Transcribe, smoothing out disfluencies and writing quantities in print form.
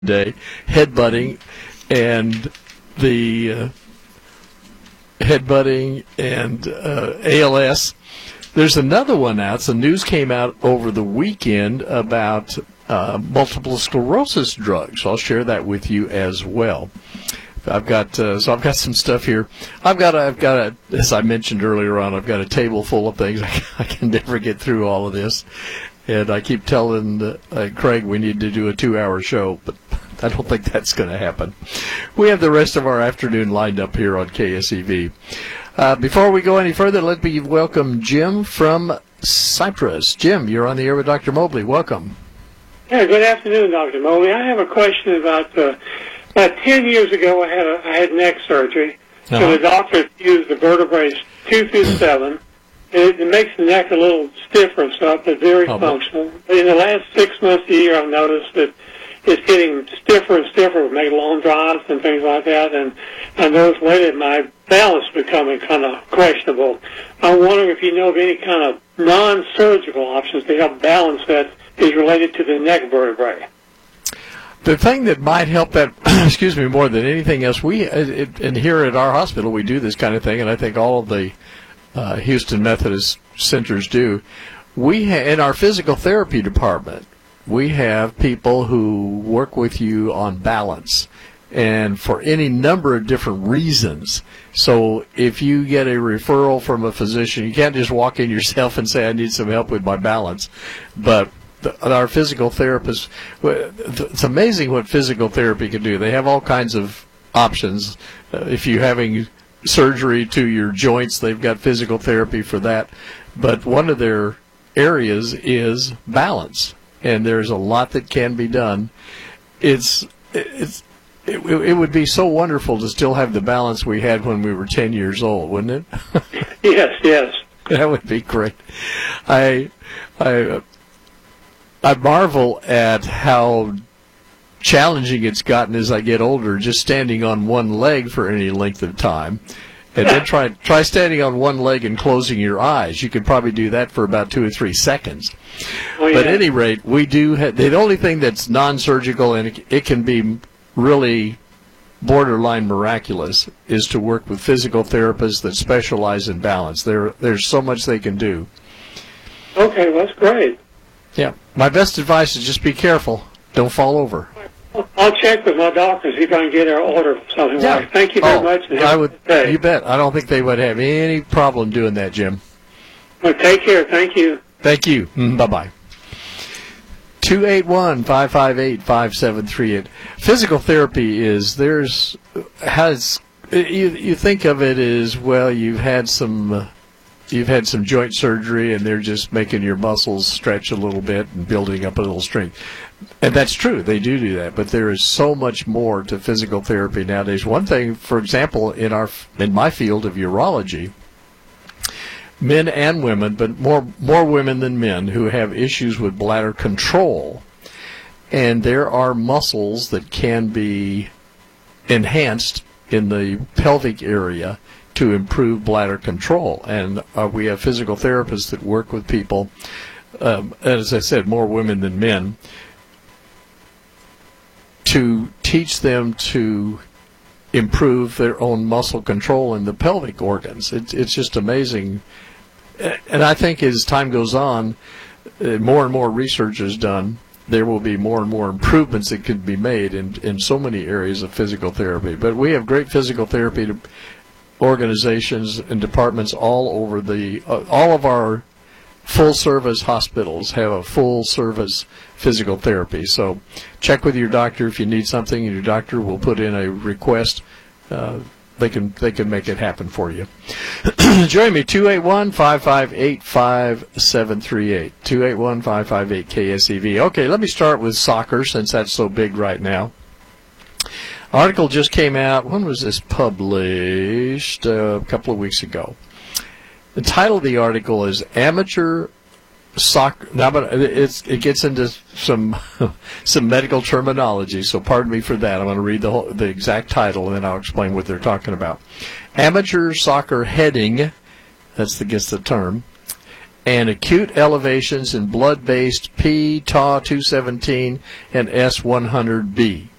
day, headbutting and the headbutting and ALS. There's another one out. Some news came out over the weekend about multiple sclerosis drugs. I'll share that with you as well. I've got some stuff here. I've got as I mentioned earlier on, I've got a table full of things. I can never get through all of this, and I keep telling Craig we need to do a 2-hour show, but I don't think that's going to happen. We have the rest of our afternoon lined up here on KSEV. Before we go any further, let me welcome Jim from Cypress. Jim, you're on the air with Dr. Mobley. Welcome. Yeah, good afternoon, Dr. Mobley. I have a question about 10 years ago I had neck surgery. So the doctor used the vertebrae 2 through 7. It makes the neck a little stiffer and stuff, but very functional. But in the last 6 months of the year, I've noticed that it's getting stiffer and stiffer, making long drives and things like that. And I noticed lately my balance becoming kind of questionable. I'm wondering if you know of any kind of non-surgical options to help balance that is related to the neck vertebrae. The thing that might help that, excuse me, more than anything else, and here at our hospital we do this kind of thing, and I think all of the Houston Methodist centers do. In our physical therapy department, we have people who work with you on balance, and for any number of different reasons. So if you get a referral from a physician, you can't just walk in yourself and say, I need some help with my balance. But our physical therapists, it's amazing what physical therapy can do. They have all kinds of options. If you're having surgery to your joints, they've got physical therapy for that. But one of their areas is balance, and there's a lot that can be done. It would be so wonderful to still have the balance we had when we were 10 years old, wouldn't it? Yes. That would be great. I marvel at how challenging it's gotten as I get older, just standing on one leg for any length of time. And then try standing on one leg and closing your eyes. You could probably do that for about 2 or 3 seconds. Oh, yeah. But at any rate, we do have, the only thing that's non-surgical, and it can be really borderline miraculous, is to work with physical therapists that specialize in balance. There's so much they can do. Okay, well, that's great. Yeah. My best advice is just be careful. Don't fall over. I'll check with my doctor, see if I can get our order for something. Yeah. Thank you very much. You bet. I don't think they would have any problem doing that, Jim. Well, take care. Thank you. Thank you. Bye-bye. 281-558-5738. Physical therapy you think of it as, well, you've had some joint surgery and they're just making your muscles stretch a little bit and building up a little strength. And that's true. They do that. But there is so much more to physical therapy nowadays. One thing, for example, in my field of urology, men and women, but more women than men, who have issues with bladder control. And there are muscles that can be enhanced in the pelvic area to improve bladder control. And we have physical therapists that work with people, as I said, more women than men, to teach them to improve their own muscle control in the pelvic organs. It's just amazing. And I think as time goes on, more and more research is done. There will be more and more improvements that can be made in so many areas of physical therapy. But we have great physical therapy organizations and departments all over all of our full-service hospitals have a full-service physical therapy. So check with your doctor if you need something, and your doctor will put in a request. They can make it happen for you. Join me, 281-558-5738, 281-558-KSEV. Okay, let me start with soccer, since that's so big right now. Article just came out. When was this published? A couple of weeks ago. The title of the article is Amateur Soccer. Now, but it gets into some medical terminology, so pardon me for that. I'm going to read the exact title, and then I'll explain what they're talking about. Amateur soccer heading, gets the term, and acute elevations in blood-based P, Tau 217, and S100B.